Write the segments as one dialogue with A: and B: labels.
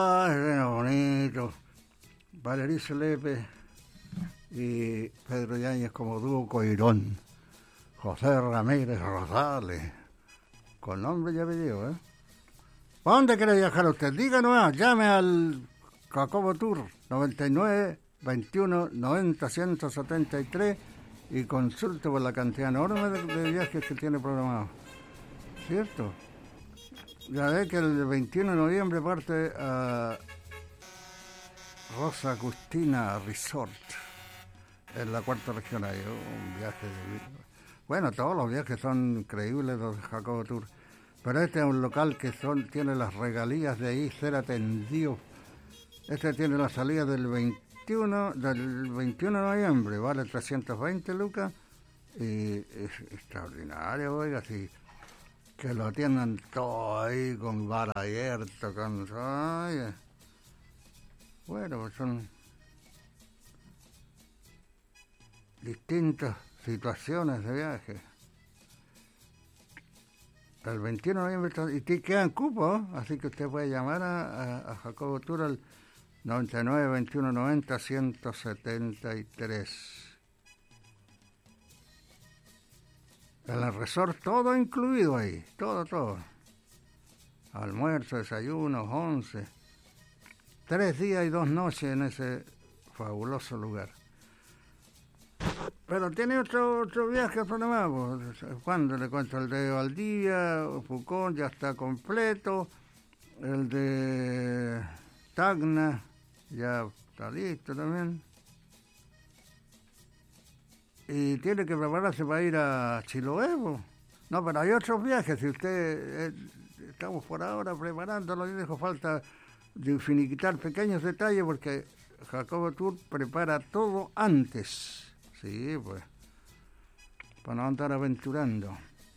A: Era bonito. Valerizo Lepe y Pedro Yáñez como dúo Coirón. José Ramírez Rosales. Con nombre y apellido, ¿eh? ¿A dónde quiere viajar usted? Díganos, llame al Jacobo Tour 99 21 90 173 y consulte por la cantidad enorme de viajes que tiene programados. ¿Cierto? Ya ve que el 21 de noviembre parte a Rosa Agustina Resort en la cuarta región. Hay un viaje bueno, todos los viajes son increíbles los de Jacobo Tour, pero este es un local que tiene las regalías de ahí ser atendido. Este tiene la salida del 21 de noviembre, vale 320 lucas y es extraordinario, oiga, así que lo atiendan todo ahí con bar abierto, con... Ay, bueno, pues son distintas situaciones de viaje. El 21 de noviembre y quedan cupos, así que usted puede llamar a Jacobo Tour al 99 21 90 173. En el resort todo incluido ahí, todo. Almuerzo, desayuno, 11. 3 días y 2 noches en ese fabuloso lugar. Pero tiene otro viaje programado. ¿Cuándo le cuento? El de Valdivia, Pucón ya está completo. El de Tacna ya está listo también. Y tiene que prepararse para ir a Chiloé. No, pero hay otros viajes. Si usted... estamos por ahora preparándolo y dejo falta de finiquitar pequeños detalles porque Jacobo Tour prepara todo antes. Sí, pues, para no andar aventurando.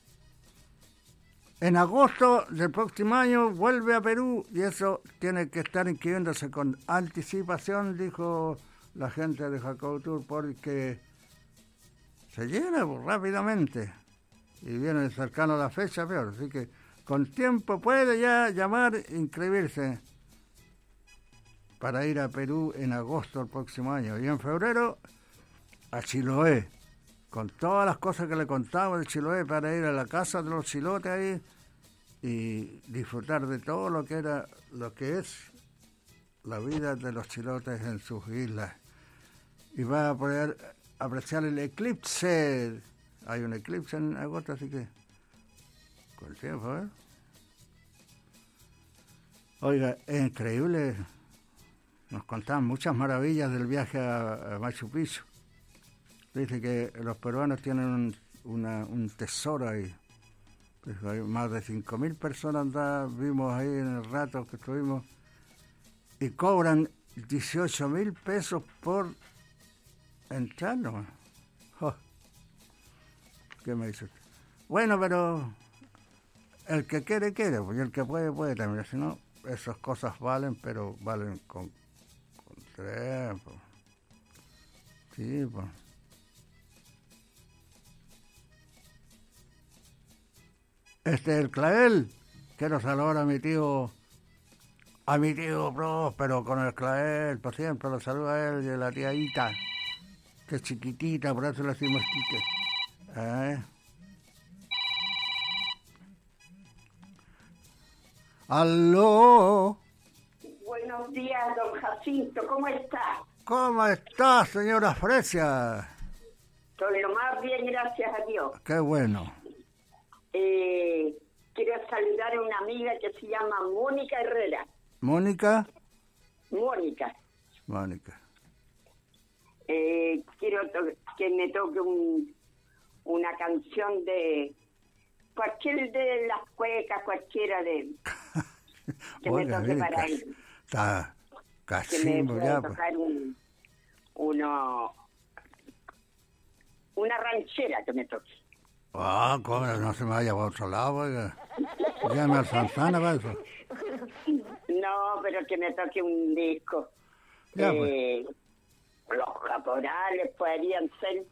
A: En agosto del próximo año vuelve a Perú y eso tiene que estar inscribiéndose con anticipación, dijo la gente de Jacobo Tour, porque se llena rápidamente y viene cercano a la fecha, peor. Así que con tiempo puede ya llamar e inscribirse para ir a Perú en agosto del próximo año. Y en febrero a Chiloé, con todas las cosas que le contaba de Chiloé, para ir a la casa de los chilotes ahí y disfrutar de todo lo que es la vida de los chilotes en sus islas. Y va a poder apreciar el eclipse. Hay un eclipse en agosto, así que con el tiempo, ¿eh? Oiga, es increíble. Nos contaban muchas maravillas del viaje a Machu Picchu. Dice que los peruanos tienen un tesoro ahí. Dice, hay más de 5.000 personas vimos ahí en el rato que estuvimos y cobran 18.000 pesos por entrar, ¿no? Oh, ¿qué me dice usted? Bueno, pero el que quiere, pues, y el que puede también. Si no, esas cosas valen, pero valen con tiempo. Sí, pues. El Clavel, quiero saludar a mi tío Próspero con el Clavel, por siempre lo saludo a él y a la tía Ita, que es chiquitita, por eso le decimos Quique. ¡Aló!
B: Buenos días, don Jacinto, ¿cómo está?
A: ¿Cómo está, señora Fresia?
B: Estoy lo más bien, gracias a Dios.
A: Qué bueno.
B: Quiero saludar a una amiga que se llama Mónica Herrera.
A: ¿Mónica?
B: Mónica. Quiero que me toque una canción de cualquier de las cuecas, cualquiera de que
A: Oiga,
B: me toque para él.
A: Está
B: que me
A: casi
B: pueda
A: ya.
B: tocar una ranchera que me toque.
A: ¿Cómo? No se me vaya para otro lado, oiga. Llame al Santana para eso.
B: No, pero que me toque un disco.
A: Ya, pues.
B: Los caporales podrían ser.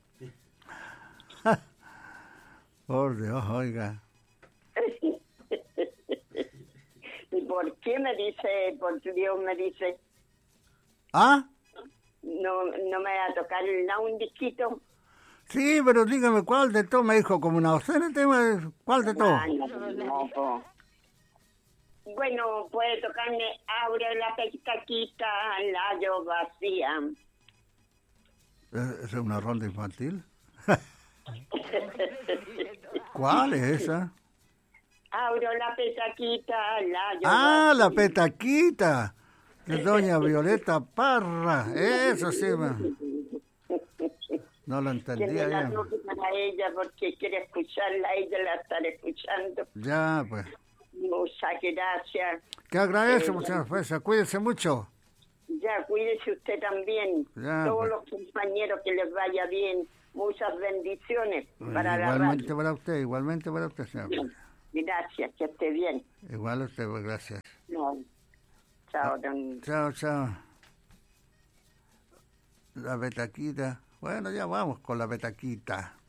A: Por Dios, oiga.
B: ¿Y por qué me dice, por Dios me dice,
A: ¿Ah?
B: no me va a tocar nada un disquito?
A: Sí, pero dígame, ¿cuál de todo? Me dijo como una docena de temas. ¿Cuál de todo?
B: No, po. Bueno, puede tocarme Abre la pestaquita, la yo vacía.
A: ¿Es una ronda infantil? ¿Cuál es esa?
B: Abro la petaquita, la yo
A: Ah, la
B: vacía.
A: petaquita de doña Violeta Parra. Eso sí, no lo
B: Que
A: entendía
B: me la
A: bien.
B: toque para ella porque quiere escucharla, ella la estará escuchando.
A: Ya, pues.
B: Muchas gracias.
A: Que agradezco, muchas gracias. Cuídense mucho.
B: Ya, cuídese usted también.
A: Ya,
B: Todos
A: pues.
B: los compañeros, que les vaya bien. Muchas bendiciones para la
A: Igualmente
B: radio.
A: para usted, igualmente para usted, señor.
B: Gracias, que esté bien.
A: Igual a usted, pues, gracias.
B: No. Chao, don.
A: Chao, chao. La petaquita. Bueno, ya vamos con la petaquita.